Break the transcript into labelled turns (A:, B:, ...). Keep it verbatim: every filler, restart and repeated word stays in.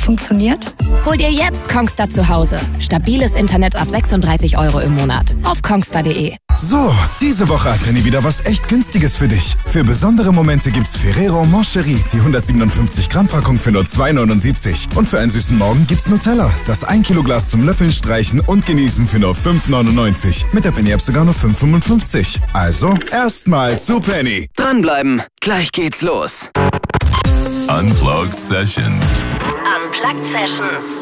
A: funktioniert?
B: Hol dir jetzt Kongstar zu Hause. Stabiles Internet ab sechsunddreißig Euro im Monat. Auf kongstar punkt de.
C: So, diese Woche hat Penny wieder was echt Günstiges für dich. Für besondere Momente gibt's Ferrero Moncherie, die hundertsiebenundfünfzig Gramm Packung für nur zwei neunundsiebzig. Und für einen süßen Morgen gibt's Nutella, das ein Kilo Glas zum Löffeln, Streichen und Genießen für nur fünf neunundneunzig. Mit der Penny-App sogar nur fünf fünfundfünfzig. Also, erstmal zu Penny.
D: Dranbleiben, gleich geht's los.
E: Unplugged Sessions.
B: Unplugged Sessions.